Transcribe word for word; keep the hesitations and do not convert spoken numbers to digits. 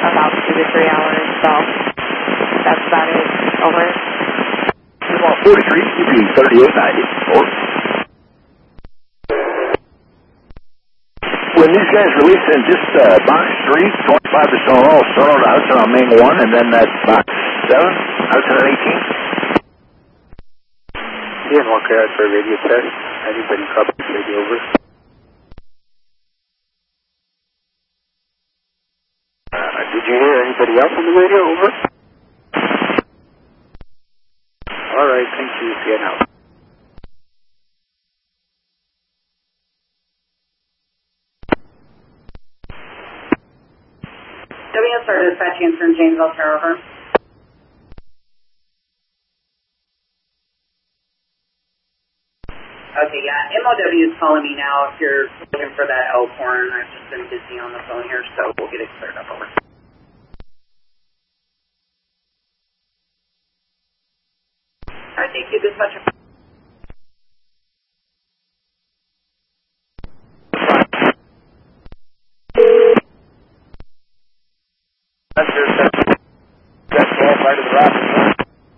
about two to three hours, so that's about it. Over. forty-three, Q B thirty-eight ninety. Over. When these guys release in just uh, box three, twenty-five percent oil, started out on main one, and then that box seven, out on eighteen. D N one clear for radio test. Anybody copy radio over? Uh, did you hear anybody else on the radio over? All right, thank you. See you now. W S R dispatch answer in Janesville, Tower over. Okay, yeah, M O W is calling me now if you're looking for that Elkhorn. I've just been busy on the phone here, so we'll get it cleared up over. All right, thank you, dispatcher.